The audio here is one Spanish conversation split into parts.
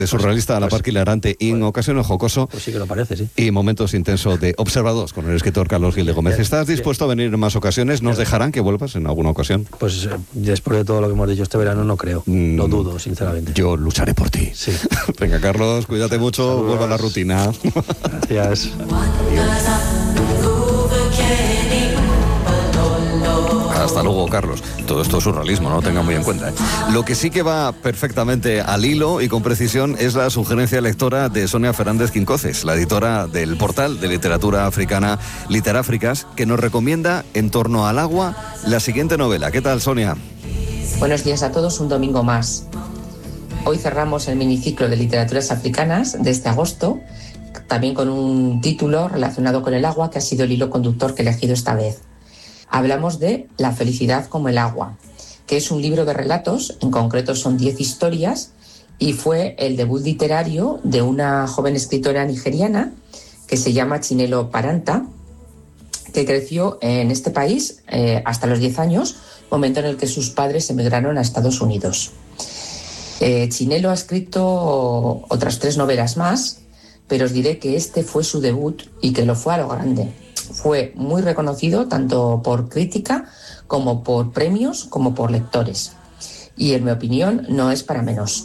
De surrealista a la par hilarante y en ocasiones jocoso. Pues sí que lo parece, sí. Y momentos intensos de observados con el escritor Carlos Gil de Gómez. ¿Estás dispuesto a venir en más ocasiones? ¿Nos dejarán que vuelvas en alguna ocasión? Pues después de todo lo que hemos dicho este verano, no creo. Lo dudo, sinceramente. Yo lucharé por ti. Sí. Venga, Carlos, cuídate mucho. Saludos. Vuelva a la rutina. Gracias. Hasta luego, Carlos. Todo esto es surrealismo, no lo tenga muy en cuenta, ¿eh? Lo que sí que va perfectamente al hilo y con precisión es la sugerencia lectora de Sonia Fernández Quincoces, la editora del portal de literatura africana Literáfricas, que nos recomienda En torno al agua la siguiente novela. ¿Qué tal, Sonia? Buenos días a todos, un domingo más. Hoy cerramos el miniciclo de literaturas africanas de este agosto, también con un título relacionado con el agua, que ha sido el hilo conductor que he elegido esta vez. Hablamos de La felicidad como el agua, que es un libro de relatos, en concreto son 10 historias, y fue el debut literario de una joven escritora nigeriana que se llama Chinelo Paranta, que creció en este país hasta los 10 años, momento en el que sus padres emigraron a Estados Unidos. Chinelo ha escrito otras 3 novelas más, pero os diré que este fue su debut y que lo fue a lo grande. Fue muy reconocido tanto por crítica como por premios como por lectores. Y en mi opinión no es para menos.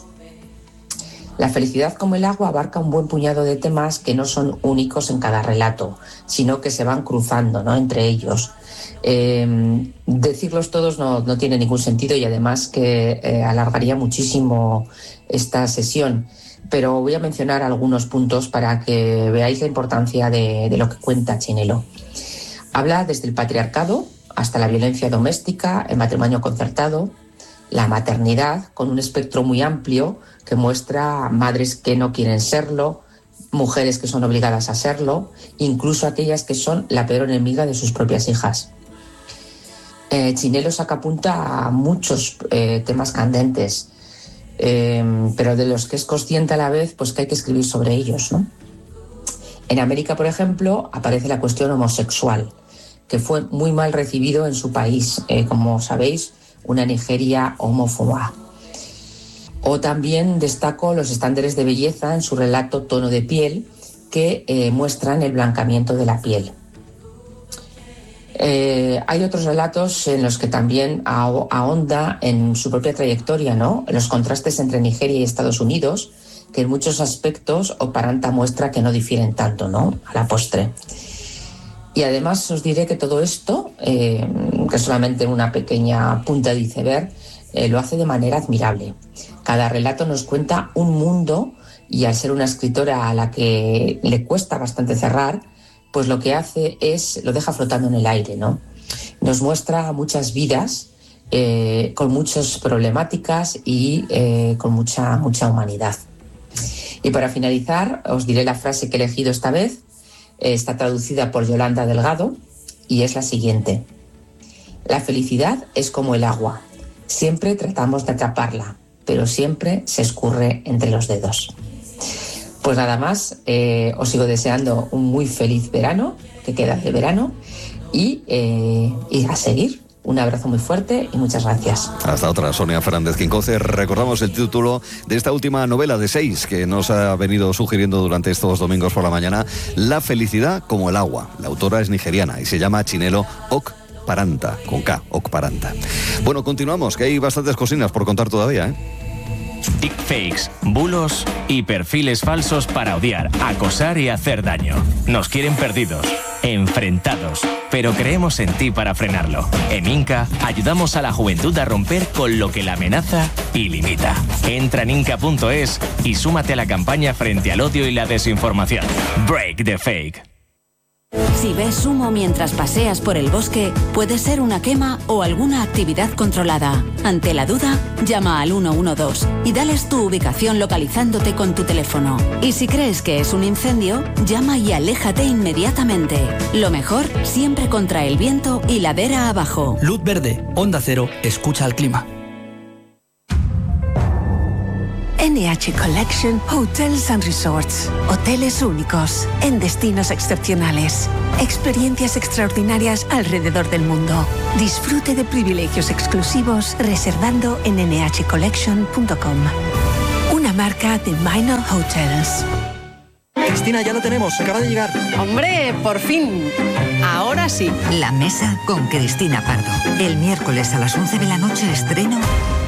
La felicidad como el agua abarca un buen puñado de temas que no son únicos en cada relato, sino que se van cruzando, ¿no?, entre ellos. Decirlos todos no tiene ningún sentido y además que alargaría muchísimo esta sesión. Pero voy a mencionar algunos puntos para que veáis la importancia de lo que cuenta Chinelo. Habla desde el patriarcado hasta la violencia doméstica, el matrimonio concertado, la maternidad, con un espectro muy amplio que muestra madres que no quieren serlo, mujeres que son obligadas a serlo, incluso aquellas que son la peor enemiga de sus propias hijas. Chinelo saca punta a muchos temas candentes, pero de los que es consciente a la vez, pues que hay que escribir sobre ellos, ¿no? En América, por ejemplo, aparece la cuestión homosexual, que fue muy mal recibido en su país, como sabéis, una Nigeria homófoba. O también destaco los estándares de belleza en su relato Tono de piel, que muestran el blancamiento de la piel. Hay otros relatos en los que también ahonda en su propia trayectoria, ¿no?, en los contrastes entre Nigeria y Estados Unidos, que en muchos aspectos Paranta muestra que no difieren tanto, ¿no?, a la postre. Y además os diré que todo esto, que es solamente una pequeña punta de iceberg, lo hace de manera admirable. Cada relato nos cuenta un mundo y al ser una escritora a la que le cuesta bastante cerrar, pues lo que hace es, lo deja flotando en el aire, ¿no? Nos muestra muchas vidas con muchas problemáticas y con mucha humanidad. Y para finalizar, os diré la frase que he elegido esta vez. Está traducida por Yolanda Delgado y es la siguiente: la felicidad es como el agua, siempre tratamos de atraparla, pero siempre se escurre entre los dedos. Pues nada más, os sigo deseando un muy feliz verano, que queda de verano, y a seguir. Un abrazo muy fuerte y muchas gracias. Hasta otra, Sonia Fernández Quincoces. Recordamos el título de esta última novela de 6 que nos ha venido sugiriendo durante estos domingos por la mañana, La felicidad como el agua. La autora es nigeriana y se llama Chinelo Paranta, con K, Paranta. Bueno, continuamos, que hay bastantes cocinas por contar todavía, ¿eh? Deepfakes, bulos y perfiles falsos para odiar, acosar y hacer daño. Nos quieren perdidos, enfrentados, pero creemos en ti para frenarlo. En Inca ayudamos a la juventud a romper con lo que la amenaza y limita. Entra en inca.es y súmate a la campaña frente al odio y la desinformación. Break the fake. Si ves humo mientras paseas por el bosque, puede ser una quema o alguna actividad controlada. Ante la duda, llama al 112 y dales tu ubicación localizándote con tu teléfono. Y si crees que es un incendio, llama y aléjate inmediatamente. Lo mejor, siempre contra el viento y ladera abajo. Luz verde, Onda Cero, escucha al clima. NH Collection Hotels and Resorts. Hoteles únicos, en destinos excepcionales. Experiencias extraordinarias alrededor del mundo. Disfrute de privilegios exclusivos reservando en nhcollection.com. Una marca de Minor Hotels. Cristina, ya lo tenemos, acaba de llegar. ¡Hombre, por fin! Ahora sí. La Mesa con Cristina Pardo. El miércoles a las 11 de la noche estreno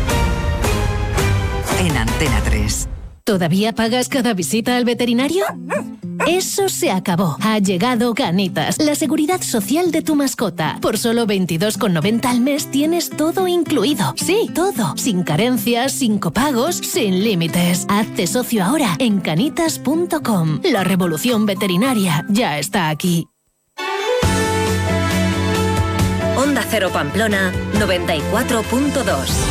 en Antena 3. ¿Todavía pagas cada visita al veterinario? Eso se acabó. Ha llegado Canitas, la seguridad social de tu mascota. Por solo 22,90 al mes tienes todo incluido. Sí, todo. Sin carencias, sin copagos, sin límites. Hazte socio ahora en canitas.com. La revolución veterinaria ya está aquí. Onda Cero Pamplona 94.2.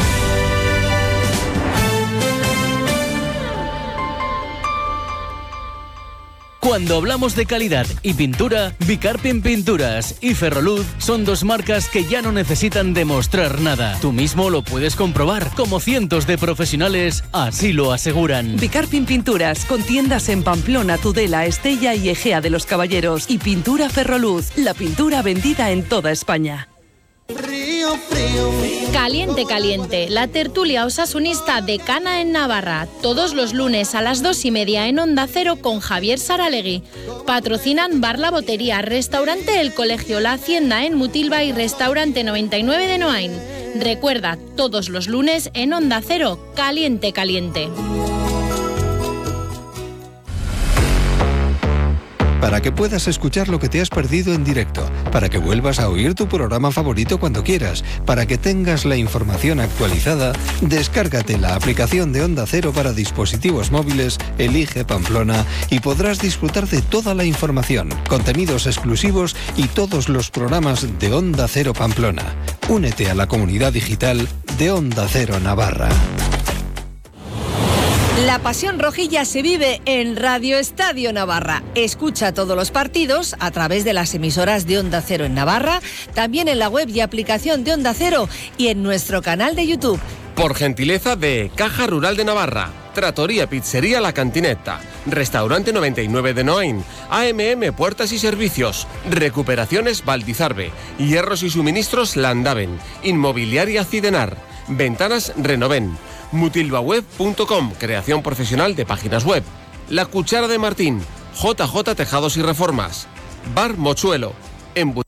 Cuando hablamos de calidad y pintura, Bicarpin Pinturas y Ferroluz son dos marcas que ya no necesitan demostrar nada. Tú mismo lo puedes comprobar, como cientos de profesionales así lo aseguran. Bicarpin Pinturas, con tiendas en Pamplona, Tudela, Estella y Egea de los Caballeros. Y Pintura Ferroluz, la pintura vendida en toda España. Caliente, caliente, la tertulia osasunista de Cana en Navarra, todos los lunes a las 2:30 en Onda Cero con Javier Saralegui. Patrocinan Bar La Botería, Restaurante El Colegio, La Hacienda en Mutilva y Restaurante 99 de Noain. Recuerda, todos los lunes en Onda Cero, Caliente, caliente. Para que puedas escuchar lo que te has perdido en directo, para que vuelvas a oír tu programa favorito cuando quieras, para que tengas la información actualizada, descárgate la aplicación de Onda Cero para dispositivos móviles, elige Pamplona y podrás disfrutar de toda la información, contenidos exclusivos y todos los programas de Onda Cero Pamplona. Únete a la comunidad digital de Onda Cero Navarra. La pasión rojilla se vive en Radio Estadio Navarra. Escucha todos los partidos a través de las emisoras de Onda Cero en Navarra, también en la web y aplicación de Onda Cero y en nuestro canal de YouTube. Por gentileza de Caja Rural de Navarra, Trattoria Pizzería La Cantineta, Restaurante 99 de Noain, AMM Puertas y Servicios, Recuperaciones Valdizarbe, Hierros y Suministros Landaven, Inmobiliaria Cidenar, Ventanas Renoven, mutilvaweb.com, creación profesional de páginas web, La Cuchara de Martín, JJ Tejados y Reformas, Bar Mochuelo,